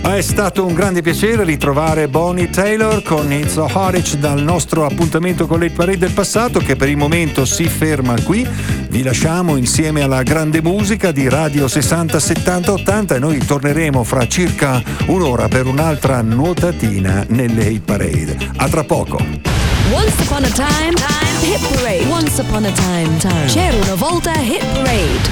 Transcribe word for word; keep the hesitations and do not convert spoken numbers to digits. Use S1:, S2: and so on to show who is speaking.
S1: È stato un grande piacere ritrovare Bonnie Tyler con It's a Horich dal nostro appuntamento con l'Hit Parade del passato, che per il momento si ferma qui. Vi lasciamo insieme alla grande musica di Radio sessanta settanta ottanta e noi torneremo fra circa un'ora per un'altra nuotatina nelle Hit Parade. A tra poco.
S2: Once upon a time, time, Hit Parade. Once upon a time, time. C'era una volta Hit Parade.